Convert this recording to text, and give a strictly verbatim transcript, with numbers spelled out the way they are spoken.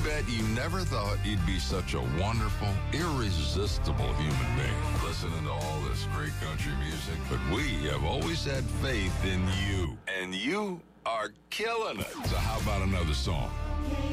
bet you never thought you'd be such a wonderful, irresistible human being listening to all this great country music. But we have always had faith in you. And you are killing it. So how about another song?